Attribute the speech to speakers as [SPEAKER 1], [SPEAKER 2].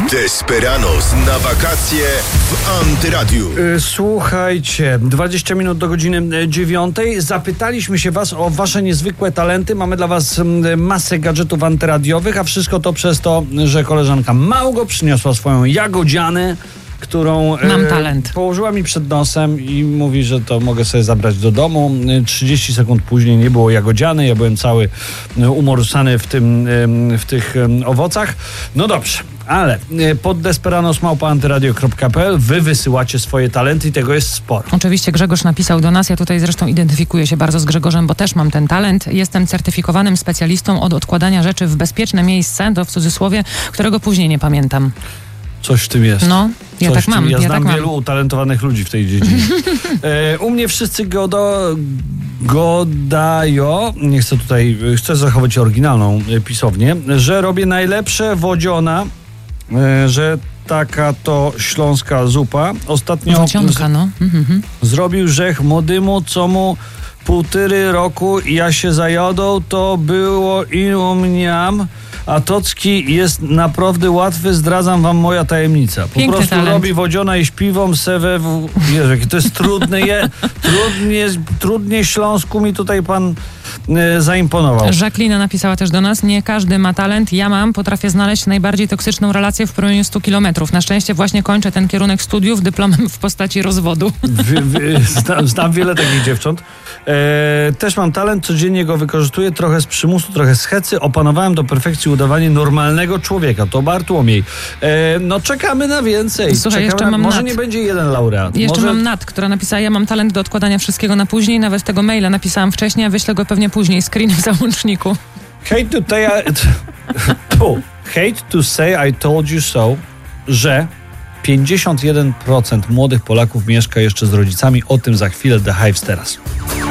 [SPEAKER 1] Desperados na wakacje w Antyradiu.
[SPEAKER 2] Słuchajcie, 20 minut do godziny 9. Zapytaliśmy się was o wasze niezwykłe talenty. Mamy dla was masę gadżetów antyradiowych, a wszystko to przez to, że koleżanka Małgo przyniosła swoją jagodzianę, którą
[SPEAKER 3] mam talent.
[SPEAKER 2] Położyła mi przed nosem i mówi, że to mogę sobie zabrać do domu. 30 sekund później nie było jagodziany, ja byłem cały umorsany w tych owocach. No dobrze, ale pod desperados@antyradio.pl wy wysyłacie swoje talenty i tego jest sporo.
[SPEAKER 3] Oczywiście Grzegorz napisał do nas, ja tutaj zresztą identyfikuję się bardzo z Grzegorzem, bo też mam ten talent. Jestem certyfikowanym specjalistą od odkładania rzeczy w bezpieczne miejsce, to w cudzysłowie, którego później nie pamiętam.
[SPEAKER 2] Coś w tym jest.
[SPEAKER 3] No, ja tak mam.
[SPEAKER 2] Ja znam
[SPEAKER 3] tak
[SPEAKER 2] wielu utalentowanych ludzi w tej dziedzinie. U mnie wszyscy godają, chcę zachować oryginalną pisownię, że robię najlepsze wodziona, że taka to śląska zupa. Ostatnio zrobił rzech młodymu, co mu 1,5 roku ja się zajadą, to było i u mniam. A tocki jest naprawdę łatwy, zdradzam wam moja tajemnica. Po
[SPEAKER 3] Piękny
[SPEAKER 2] prostu
[SPEAKER 3] talent.
[SPEAKER 2] robi wodziona i śpiwą sewę. Jezu, jakie to jest trudne. Trudnie Śląsku mi tutaj pan zaimponował.
[SPEAKER 3] Jacqueline napisała też do nas, nie każdy ma talent, ja mam, potrafię znaleźć najbardziej toksyczną relację w promieniu 100 kilometrów. Na szczęście właśnie kończę ten kierunek studiów dyplomem w postaci rozwodu.
[SPEAKER 2] Znam wiele takich dziewcząt. Też mam talent, codziennie go wykorzystuję, trochę z przymusu, trochę z hecy. Opanowałem do perfekcji udawanie normalnego człowieka. To Bartłomiej. No czekamy na więcej.
[SPEAKER 3] Słuchaj, jeszcze mam
[SPEAKER 2] może
[SPEAKER 3] Nat.
[SPEAKER 2] nie będzie jeden laureat.
[SPEAKER 3] Jeszcze mam Nat, która napisała, ja mam talent do odkładania wszystkiego na później, nawet tego maila napisałam wcześniej, a wyślę go pewnie później, screen w załączniku.
[SPEAKER 2] Hate to say I told you so, że 51% młodych Polaków mieszka jeszcze z rodzicami. O tym za chwilę. The Hives teraz.